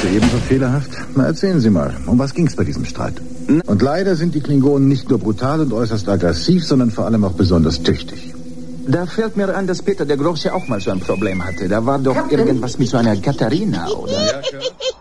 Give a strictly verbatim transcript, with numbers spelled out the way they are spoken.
ebenso fehlerhaft? Na, erzählen Sie mal, um was ging's bei diesem Streit? Und leider sind die Klingonen nicht nur brutal und äußerst aggressiv, sondern vor allem auch besonders tüchtig. Da fällt mir an, dass Peter der Große auch mal so ein Problem hatte. Da war doch Captain. irgendwas mit so einer Katharina, oder? Ja, klar.